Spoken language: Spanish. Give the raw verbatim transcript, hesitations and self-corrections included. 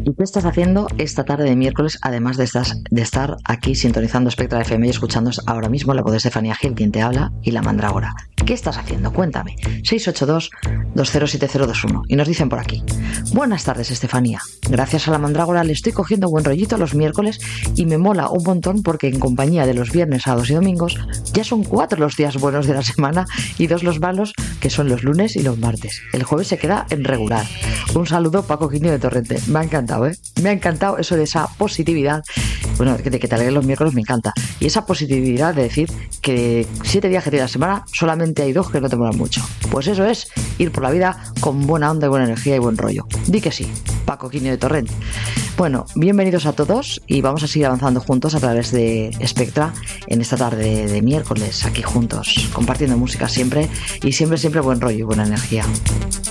¿Y qué estás haciendo esta tarde de miércoles, además de, estas, de estar aquí sintonizando Spectra F M y escuchando ahora mismo la voz de Estefanía Gil, quien te habla, y la mandrágora? ¿Qué estás haciendo? Cuéntame. seis ocho dos, dos cero siete cero dos uno. Y nos dicen por aquí: buenas tardes, Estefanía. Gracias a la mandrágora le estoy cogiendo buen rollito los miércoles y me mola un montón porque en compañía de los viernes, sábados y domingos ya son cuatro los días buenos de la semana y dos los malos, que son los lunes y los martes. El jueves se queda en regular. Un saludo, Paco Quiño de Torrente. Me ha encantado, ¿eh? Me ha encantado eso de esa positividad. Bueno, de que te alegres los miércoles me encanta. Y esa positividad de decir que siete días que tiene la semana, solamente hay dos que no te molan mucho. Pues eso es ir por la vida con buena onda y buena energía y buen rollo. Di que sí, Paco Quiño de Torrente. Bueno, bienvenidos a todos y vamos a seguir avanzando juntos a través de Spectra en esta tarde de miércoles, aquí juntos, compartiendo música siempre y siempre, siempre buen rollo y buena energía.